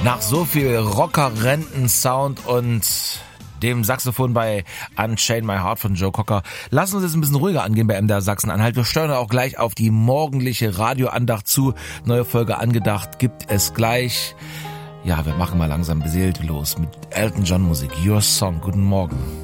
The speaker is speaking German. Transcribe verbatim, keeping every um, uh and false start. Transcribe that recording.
Nach so viel Rocker-Renten-Sound und dem Saxophon bei Unchain My Heart von Joe Cocker lassen uns jetzt ein bisschen ruhiger angehen bei M D R Sachsen-Anhalt. Wir steuern auch gleich auf die morgendliche Radioandacht zu. Neue Folge angedacht gibt es gleich. Ja, wir machen mal langsam beseelt los mit Elton John Musik. Your Song. Guten Morgen.